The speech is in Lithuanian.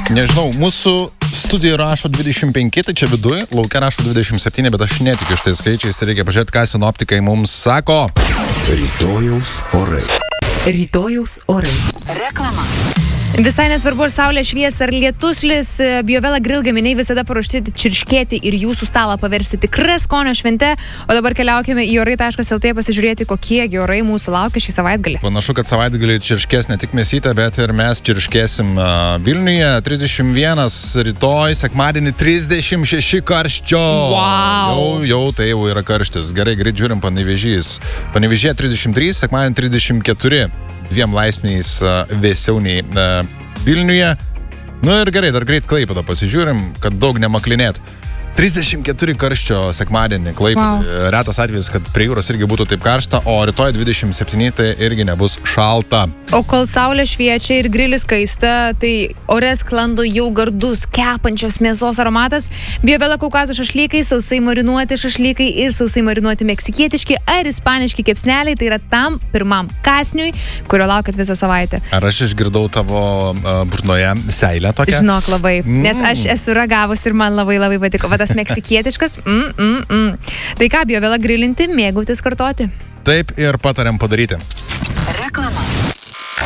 Nežinau, mūsų studijoje rašo 25, tai čia viduje, laukia rašo 27, bet aš netikiu šitais skaičiais, reikia pažiūrėti, ką sinoptikai mums sako. Rytojaus orai. Rytojaus orai. Reklama. Visai nesvarbu, ar saulė švies, ar lietuslis, BioVela Grill gaminiai visada paruošti čirškėti ir jūsų stalą paversti tikrą skonio šventę. O dabar keliaukime į orai.lt pasižiūrėti, kokie orai mūsų laukia šį savaitgalį. Panašu, kad savaitgalį čirškės ne tik Mėsytė, bet ir mes čirškėsim Vilniuje 31, rytoj, sekmadienį 36 karščio. Wow. Jau tai jau yra karštis. Gerai, greit žiūrim Panevėžys. Panevėžyje 33, sekmadienį 34. 2 laipsniais vėsiau nei Vilniuje. Nu ir gerai, dar greit Klaipėdą pasižiūrim, kad daug nemaklinėt. 34 karščio sekmadienį Klaipėdą. Wow. Retas atvejis, kad prie jūros irgi būtų taip karšta, o rytoj 27 tai irgi nebus šalta. O kol saulė šviečia ir grilis kaista, tai ore sklando jau gardus kepančios mėsos aromatas. BioVela Kaukazo šašlykai, sausai marinuoti šašlykai ir sausai marinuoti meksikietiški ar ispaniški kepsneliai. Tai yra tam pirmam kąsniui, kurio laukat visą savaitę. Ar aš išgirdau tavo burnoje seilę tokią? Žinok, labai. Nes aš esu ragavus ir man labai patiko. Va tas meksikietiškas. Tai ką, BioVela grilinti, mėgautis kartoti. Taip ir patariam padaryti.